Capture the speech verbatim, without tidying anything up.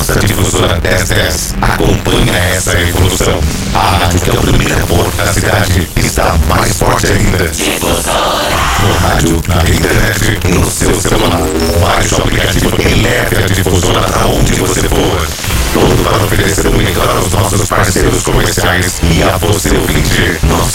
nossa difusora dez dez acompanha essa evolução. A rádio que é o primeiro ponto da cidade está mais forte ainda. No rádio, na internet e no seu celular. Baixe o aplicativo e leve a difusora para onde você for. Tudo para oferecer o melhor aos nossos parceiros comerciais e a você ouvinte. Nós